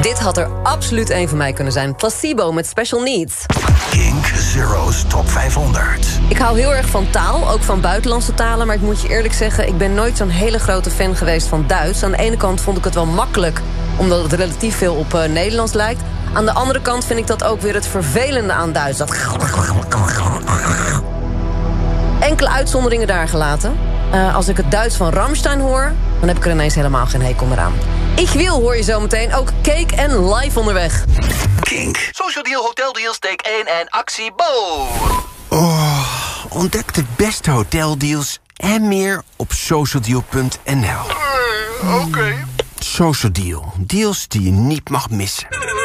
Dit had er absoluut een van mij kunnen zijn. Placebo met Special Needs. Kink Zero's Top 500. Ik hou heel erg van taal, ook van buitenlandse talen. Maar ik moet je eerlijk zeggen, ik ben nooit zo'n hele grote fan geweest van Duits. Aan de ene kant vond ik het wel makkelijk, omdat het relatief veel op Nederlands lijkt. Aan de andere kant vind ik dat ook weer het vervelende aan Duits. Dat... Enkele uitzonderingen daar gelaten. Als ik het Duits van Rammstein hoor, dan heb ik er ineens helemaal geen hekel meer aan. Ik wil, hoor je zo meteen, ook Cake en live onderweg. Kink. Social Deal, Hotel Deals, take 1 en actie Bo. Oh, ontdek de beste hoteldeals en meer op socialdeal.nl. Oké. Social Deal. Deals die je niet mag missen.